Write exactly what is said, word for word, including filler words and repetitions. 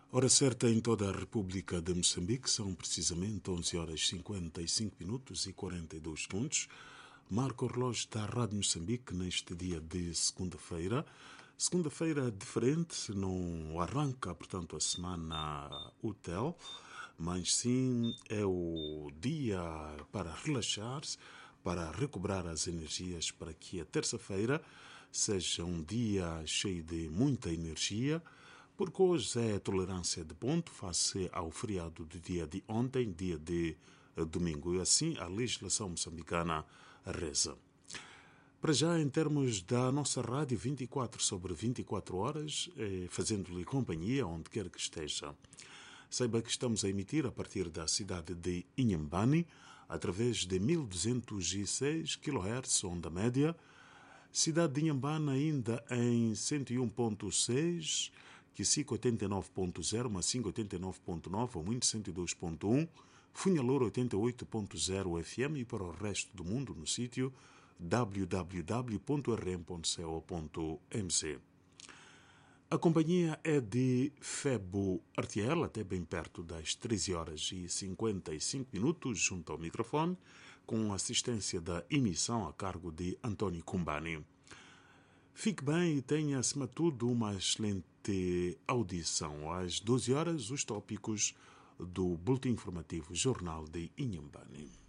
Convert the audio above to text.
Hora certa em toda a República de Moçambique, são precisamente onze horas e cinquenta e cinco minutos e quarenta e dois segundos. Marca o relógio da Rádio Moçambique neste dia de segunda-feira. Segunda-feira diferente, não arranca, portanto, a semana útil, mas sim é o dia para relaxar-se, para recobrar as energias, para que a terça-feira seja um dia cheio de muita energia, porque hoje é a tolerância de ponto face ao feriado do dia de ontem, dia de domingo. E assim a legislação moçambicana reza. Para já, em termos da nossa rádio, vinte e quatro sobre vinte e quatro horas, eh, fazendo-lhe companhia onde quer que esteja. Saiba que estamos a emitir a partir da cidade de Inhambane, através de mil duzentos e seis quilohertz, onda média. Cidade de Inhambane ainda em cento e um ponto seis, Quicico oitenta e nove ponto zero, Massinga oitenta e nove ponto nove, Omuinte cento e dois ponto um, Funhalor oitenta e oito ponto zero F M e para o resto do mundo no sítio w w w ponto r m ponto co ponto m c. A companhia é de Febo Artiel, até bem perto das treze horas e cinquenta e cinco minutos, junto ao microfone, com assistência da emissão a cargo de António Cumbani. Fique bem e tenha, acima de tudo, uma excelente audição. Às doze horas, os tópicos do Boletim Informativo Jornal de Inhambane.